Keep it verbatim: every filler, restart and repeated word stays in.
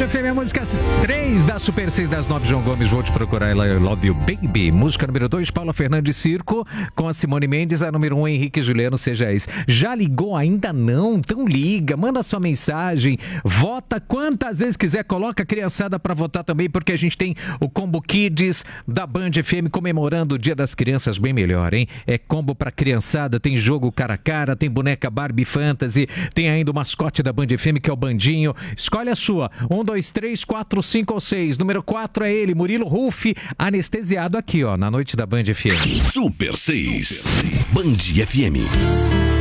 F M, a música três da Super seis das nove, João Gomes, vou te procurar, I Love You Baby. Música número dois, Paula Fernandes Circo, com a Simone Mendes. A número um, Henrique Juliano, Seja Ex. Já ligou? Ainda não? Então liga, manda sua mensagem, vota quantas vezes quiser, coloca a criançada pra votar também, porque a gente tem o Combo Kids da Band F M comemorando o Dia das Crianças, bem melhor, hein? É combo pra criançada, tem jogo cara a cara, tem boneca Barbie Fantasy, tem ainda o mascote da Band F M, que é o Bandinho. Escolhe a sua. Um, dois, três, quatro, cinco ou seis. Número quatro é ele, Murilo Ruff, anestesiado aqui, ó, na noite da Band F M. Super seis. Band F M.